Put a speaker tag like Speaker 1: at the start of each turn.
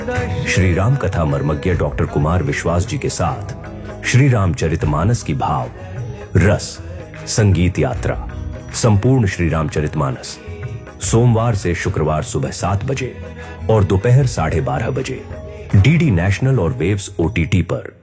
Speaker 1: श्री राम कथा मर्मज्ञ डॉक्टर कुमार विश्वास जी के साथ श्री रामचरितमानस की भाव रस संगीत यात्रा संपूर्ण श्री रामचरितमानस सोमवार से शुक्रवार सुबह 7 बजे और दोपहर 12:30 बजे डीडी नेशनल और वेव्स ओटीटी पर।